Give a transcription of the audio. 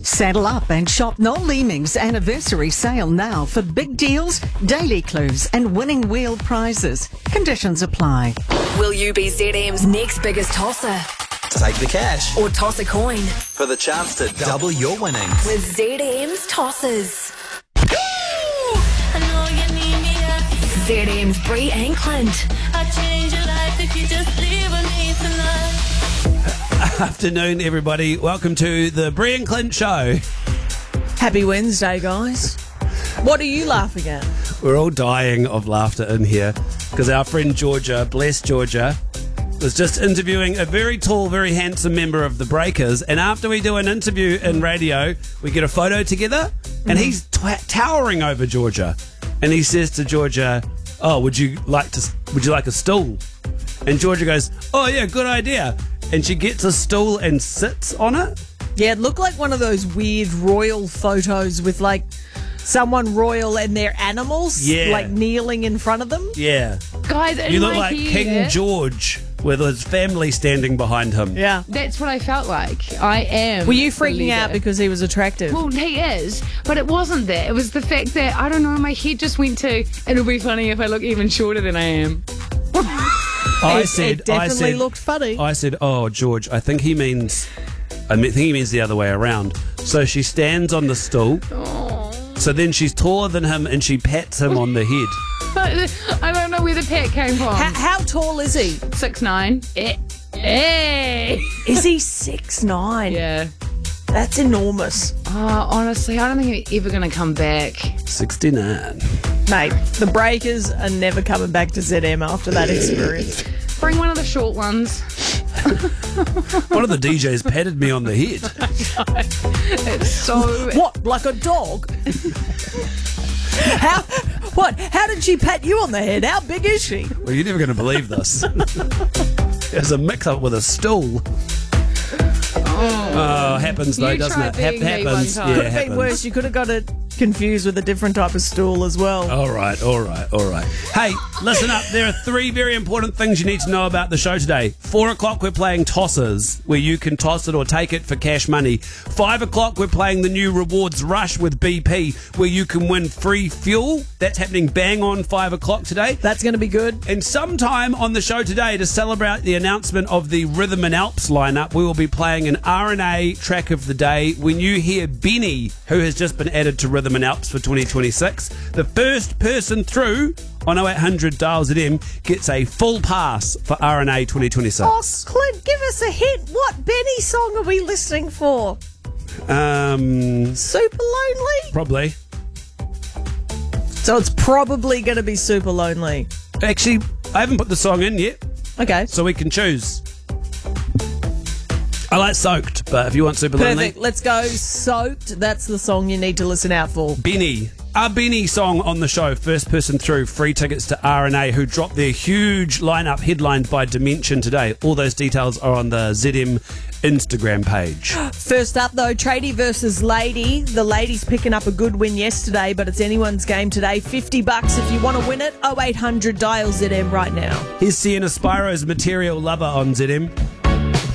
Saddle up and shop Noel Leeming's anniversary sale now for big deals, daily clues and winning wheel prizes. Conditions apply. Will you be ZM's next biggest tosser? Take the cash Or toss a coin for the chance to double your winnings. with ZM's tossers? ZM's Bree and Clint. Afternoon, everybody. Welcome to the Bree and Clint Show. Happy Wednesday, guys. What are you laughing at? We're all dying of laughter in here because our friend Georgia, bless Georgia, was just interviewing a very tall, very handsome member of the Breakers. And after we do an interview in radio, we get a photo together and he's towering over Georgia. And he says to Georgia, "Oh, would you like a stool?" And Georgia goes, "Oh yeah, good idea." And she gets a stool and sits on it. Yeah, it looked like one of those weird royal photos with like someone royal and their animals like kneeling in front of them. Yeah. Guys, in You look my like head, King George with his family standing behind him. Yeah. That's what I felt like. I am. Were you the freaking leader. out because he was attractive? Well, he is, but it wasn't that. It was the fact that, I don't know, my head just went to, it'll be funny if I look even shorter than I am. It definitely looked funny. I said, "Oh, George, I think he means the other way around." So she stands on the stool. So then she's taller than him and she pats him on the head. I don't know where the pat came from. How tall is he? 6'9". Hey! Is he 6'9"? Yeah. That's enormous. Honestly, I don't think he's ever going to come back. 69. Mate, the Breakers are never coming back to ZM after that experience. Bring one of the short ones. One of the DJs patted me on the head. It's so... What, like a dog? How did she pat you on the head? How big is she? Well, you're never going to believe this. There's a mix-up with a stool. Oh, happens though, You doesn't try it? being me Happens. one time. Yeah, Could have been happens. worse. You could have got it confused with a different type of stool as well. All right. Hey, listen up. There are 3 very important things you need to know about the show today. 4 o'clock, we're playing Tossers, where you can toss it or take it for cash money. 5 o'clock, we're playing the new Rewards Rush with BP, where you can win free fuel. That's happening bang on 5 o'clock today. That's going to be good. And sometime on the show today, to celebrate the announcement of the Rhythm and Alps lineup, we will be playing an R&A track of the day. When you hear Benny, who has just been added to Rhythm and Alps for 2026, the first person through on 0800 Dial ZM gets a full pass for R&A 2026. Oh, Clint, give us a hint. What Benny song are we listening for? Super Lonely? Probably. So it's probably going to be Super Lonely. Actually, I haven't put the song in yet, Okay. so we can choose. I like Soaked, but if you want Super Lonely, Perfect. Let's go. Soaked. That's the song you need to listen out for. Benny. A Benny song on the show. First person through, free tickets to R&A, who dropped their huge lineup headlined by Dimension today. All those details are on the ZM Instagram page. First up, though, Tradie versus Lady. The Lady's picking up a good win yesterday, but it's anyone's game today. $50 if you want to win it. 0800 Dial ZM right now. Here's Sienna Spiro's Material Lover on ZM.